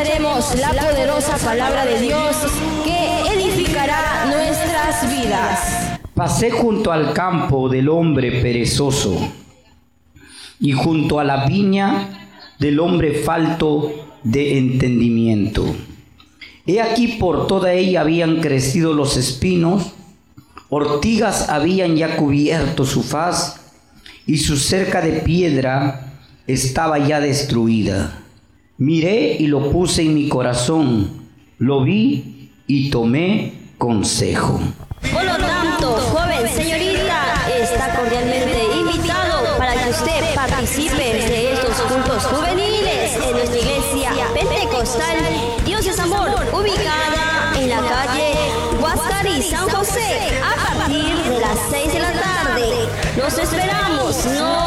escucharemos la poderosa palabra de Dios que edificará nuestras vidas. Pasé junto al campo del hombre perezoso y junto a la viña del hombre falto de entendimiento. He aquí por toda ella habían crecido los espinos, ortigas habían ya cubierto su faz, y su cerca de piedra estaba ya destruida. Miré y lo puse en mi corazón, lo vi y tomé consejo. Por lo tanto, joven señorita, está cordialmente invitado para que usted participe de estos cultos juveniles en nuestra iglesia pentecostal Dios es Amor, ubicada en la calle Huáscar y San José, a partir de las 6 de la tarde. Los esperamos, no